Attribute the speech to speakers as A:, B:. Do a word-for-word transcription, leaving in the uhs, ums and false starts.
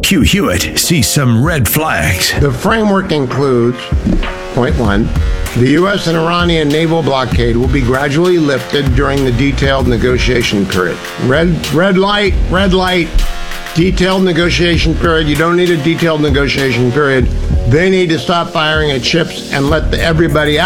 A: Hugh Hewitt sees some red flags.
B: The framework includes, point one, the U S and Iranian naval blockade will be gradually lifted during the detailed negotiation period. Red, red light, red light, detailed negotiation period. You don't need a detailed negotiation period. They need to stop firing at ships and let the, everybody